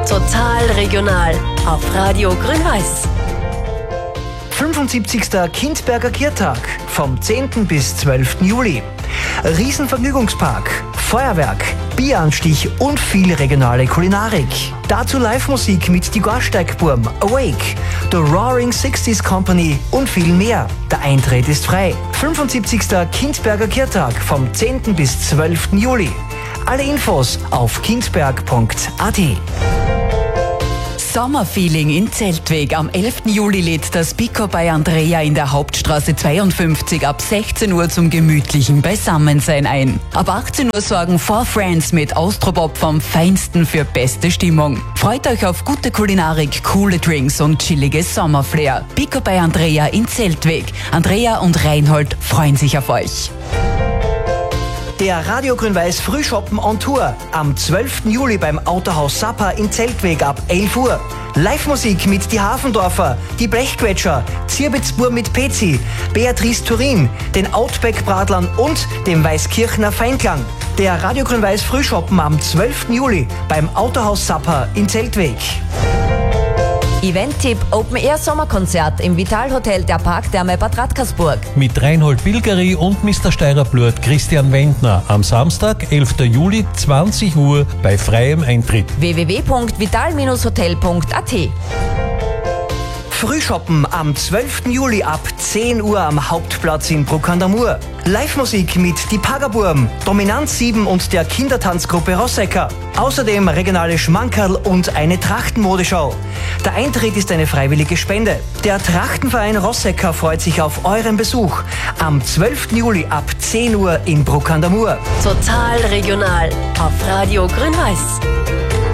Total regional auf Radio Grün-Weiß. 75. Kindberger Kirtag vom 10. bis 12. Juli. Riesenvergnügungspark, Feuerwerk, Bieranstich und viel regionale Kulinarik. Dazu Live-Musik mit die Gorsteigburm, Awake, The Roaring 60s Company und viel mehr. Der Eintritt ist frei. 75. Kindberger Kirtag vom 10. bis 12. Juli. Alle Infos auf kindberg.at. Sommerfeeling in Zeltweg. Am 11. Juli lädt das Pico bei Andrea in der Hauptstraße 52 ab 16 Uhr zum gemütlichen Beisammensein ein. Ab 18 Uhr sorgen Four Friends mit Austropop vom Feinsten für beste Stimmung. Freut euch auf gute Kulinarik, coole Drinks und chilliges Sommerflair. Pico bei Andrea in Zeltweg. Andrea und Reinhold freuen sich auf euch. Der Radio Grün-Weiß Frühshoppen on Tour am 12. Juli beim Autohaus Sappa in Zeltweg ab 11 Uhr. Live-Musik mit die Hafendorfer, die Blechquetscher, Zierbitzbur mit Pezi, Beatrice Turin, den Outback-Bradlern und dem Weißkirchner Feinklang. Der Radio Grün-Weiß Frühshoppen am 12. Juli beim Autohaus Sappa in Zeltweg. Event-Tipp: Open-Air-Sommerkonzert im Vital-Hotel der Parktherme Bad Radkersburg. Mit Reinhold Bilgeri und Mr. Steirer-Blurt Christian Wendner am Samstag, 11. Juli, 20 Uhr bei freiem Eintritt. www.vital-hotel.at. Frühshoppen am 12. Juli ab 10 Uhr am Hauptplatz in Bruck an der Mur. Live-Musik mit die Pagaburm, Dominanz 7 und der Kindertanzgruppe Rossecker. Außerdem regionale Schmankerl und eine Trachtenmodeschau. Der Eintritt ist eine freiwillige Spende. Der Trachtenverein Rossecker freut sich auf euren Besuch am 12. Juli ab 10 Uhr in Bruck an der Mur. Total regional auf Radio Grün-Weiß.